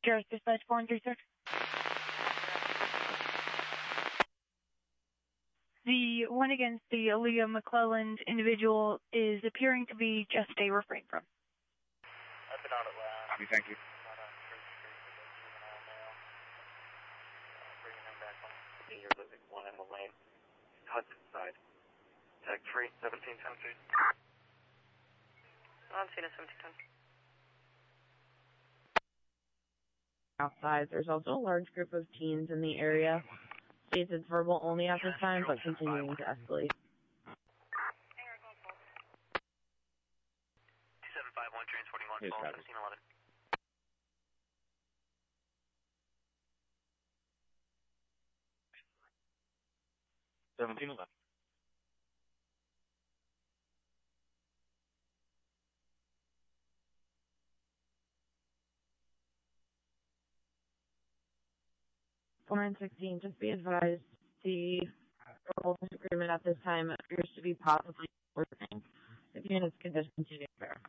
Jarvis Dispatch 436. The one against the Aaliyah McClelland individual is appearing to be just a refrain from. I've been out at last. Copy, thank you. Bringing him back on. You're losing one in the lane. Hudson side. Tag 3, 1710 feet. On scene at 1710. Outside, there's also a large group of teens in the area. States it's verbal only at this time, but continuing to escalate. 2751, transporting 1, Yes, call copy. 1711. $17.11. Four and 16, just be advised, the verbal disagreement at this time appears to be possibly worsening. If units can just continue there.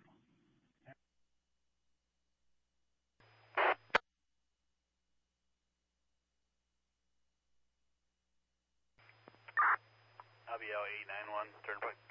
I'll be out 891, Turnpike.